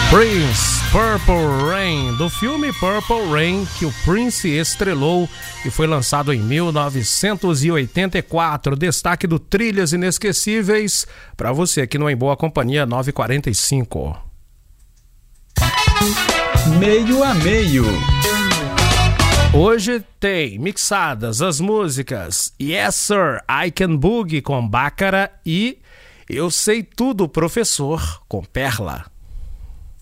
Prince, Purple Rain, do filme Purple Rain, que o Prince estrelou e foi lançado em 1984. Destaque do Trilhas Inesquecíveis para você aqui no Em Boa Companhia 945. Meio a meio. Hoje tem mixadas as músicas Yes Sir, I Can Boogie com Bácara e Eu Sei Tudo, Professor, com Perla.